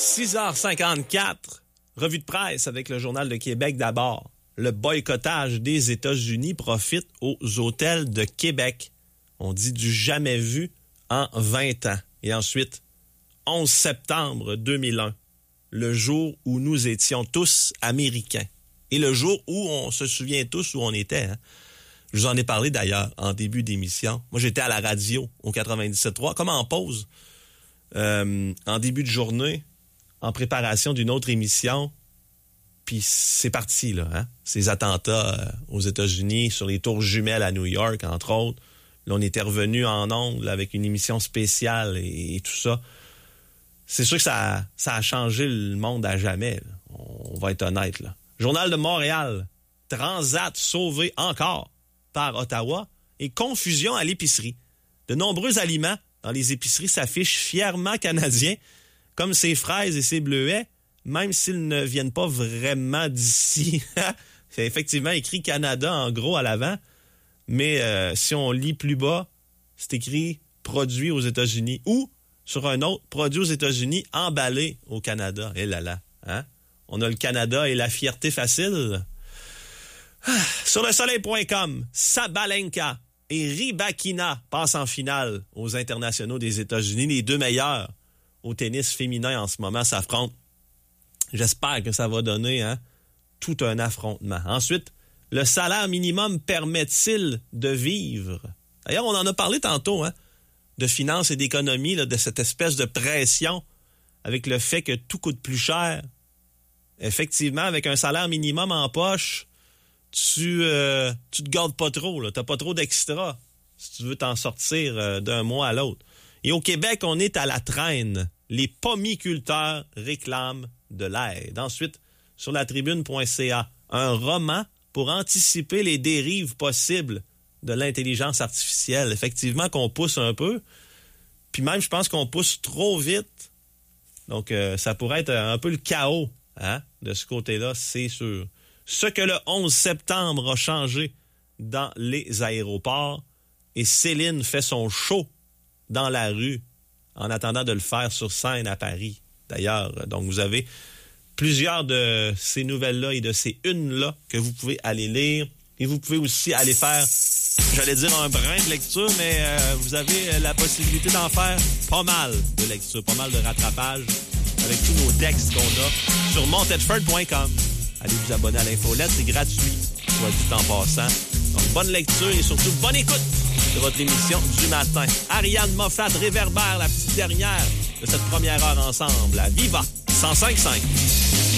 6h54, revue de presse avec le Journal de Québec d'abord. Le boycottage des États-Unis profite aux hôtels de Québec. On dit du jamais vu en 20 ans. Et ensuite, 11 septembre 2001, le jour où nous étions tous américains. Et le jour où on se souvient tous où on était. Hein? Je vous en ai parlé d'ailleurs en début d'émission. Moi, j'étais à la radio au 97.3, comme en pause, en début de journée, en préparation d'une autre émission. Puis c'est parti, là. Hein? Ces attentats aux États-Unis, sur les tours jumelles à New York, entre autres. Là, on était revenu en ondes avec une émission spéciale et tout ça. C'est sûr que ça a changé le monde à jamais. Là. On va être honnête, là. Journal de Montréal. Transat sauvé encore par Ottawa et confusion à l'épicerie. De nombreux aliments dans les épiceries s'affichent fièrement canadiens, comme ces fraises et ces bleuets, même s'ils ne viennent pas vraiment d'ici. C'est effectivement écrit Canada en gros à l'avant, mais si on lit plus bas, c'est écrit produit aux États-Unis ou sur un autre, produit aux États-Unis, emballé au Canada. Et là là, hein? On a le Canada et la fierté facile. Sur le soleil.com, Sabalenka et Rybakina passent en finale aux internationaux des États-Unis. Les deux meilleurs au tennis féminin en ce moment s'affrontent. J'espère que ça va donner tout un affrontement. Ensuite, le salaire minimum permet-il de vivre? D'ailleurs, on en a parlé tantôt, de finances et d'économie, là, de cette espèce de pression avec le fait que tout coûte plus cher. Effectivement, avec un salaire minimum en poche, tu te gardes pas trop. Tu n'as pas trop d'extra si tu veux t'en sortir d'un mois à l'autre. Et au Québec, on est à la traîne. Les pommiculteurs réclament de l'aide. Ensuite, sur la tribune.ca, un roman pour anticiper les dérives possibles de l'intelligence artificielle. Effectivement qu'on pousse un peu, puis même je pense qu'on pousse trop vite. Donc ça pourrait être un peu le chaos de ce côté-là, c'est sûr. Ce que le 11 septembre a changé dans les aéroports, et Céline fait son show dans la rue en attendant de le faire sur scène à Paris. D'ailleurs, donc vous avez plusieurs de ces nouvelles-là et de ces unes-là que vous pouvez aller lire. Et vous pouvez aussi aller faire, j'allais dire un brin de lecture, mais vous avez la possibilité d'en faire pas mal de lecture, pas mal de rattrapage avec tous nos textes qu'on a sur montedford.com. Allez vous abonner à l'infolette, c'est gratuit, soit dit en passant. Donc, bonne lecture et surtout bonne écoute de votre émission du matin. Ariane Moffat réverbère la petite dernière de cette première heure ensemble à Viva 105.5.